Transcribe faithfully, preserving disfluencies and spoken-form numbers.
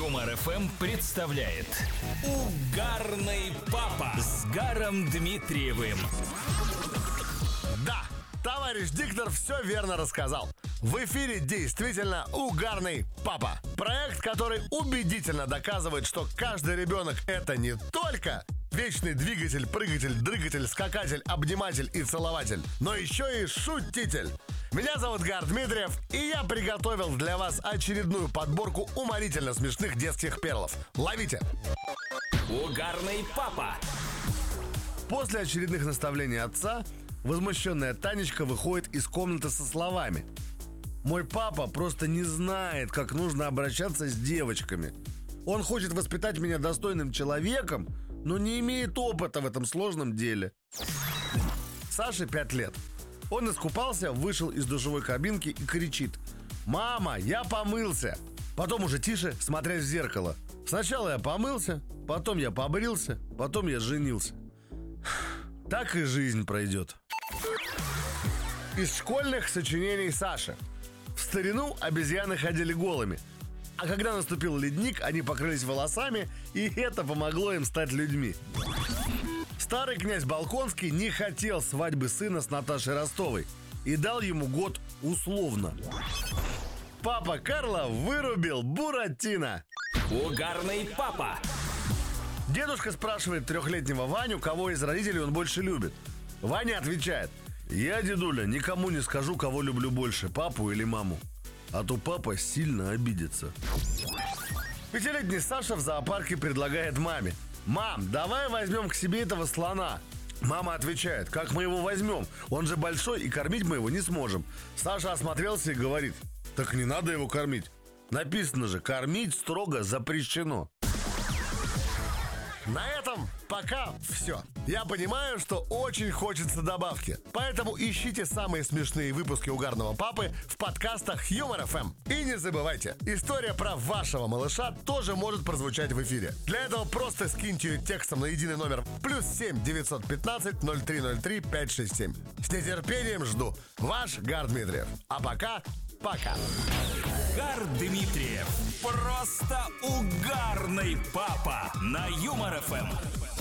Юмор эф эм представляет Угарный папа с Гаром Дмитриевым. Да, товарищ диктор все верно рассказал. В эфире действительно Угарный папа. Проект, который убедительно доказывает, что каждый ребенок — это не только вечный двигатель, прыгатель, дрыгатель, скакатель, обниматель и целователь, но еще и шутитель. Меня зовут Гар Дмитриев, и я приготовил для вас очередную подборку уморительно смешных детских перлов. Ловите! Угарный папа. После очередных наставлений отца возмущенная Танечка выходит из комнаты со словами: «Мой папа просто не знает, как нужно обращаться с девочками. Он хочет воспитать меня достойным человеком, но не имеет опыта в этом сложном деле». Саше пять лет. Он искупался, вышел из душевой кабинки и кричит: «Мама, я помылся!» Потом уже тише, смотря в зеркало: «Сначала я помылся, потом я побрился, потом я женился». Так и жизнь пройдет. Из школьных сочинений Саши. В старину обезьяны ходили голыми, а когда наступил ледник, они покрылись волосами, и это помогло им стать людьми. Старый князь Болконский не хотел свадьбы сына с Наташей Ростовой и дал ему год условно. Папа Карло вырубил Буратино. Угарный папа. Дедушка спрашивает трехлетнего Ваню, кого из родителей он больше любит. Ваня отвечает: «Я, дедуля, никому не скажу, кого люблю больше, папу или маму, а то папа сильно обидится». Пятилетний Саша в зоопарке предлагает маме: «Мам, давай возьмем к себе этого слона». Мама отвечает: «Как мы его возьмем? Он же большой, и кормить мы его не сможем». Саша осмотрелся и говорит: «Так не надо его кормить. Написано же, кормить строго запрещено». На этом пока все. Я понимаю, что очень хочется добавки, поэтому ищите самые смешные выпуски Угарного папы в подкастах Юмор эф эм. И не забывайте, история про вашего малыша тоже может прозвучать в эфире. Для этого просто скиньте ее текстом на единый номер плюс семь девятьсот пятнадцать ноль три ноль три пять шесть семь. С нетерпением жду. Ваш Гар Дмитриев. А пока, пока. Гар Дмитриев. Просто угарный папа на Юмор эф эм.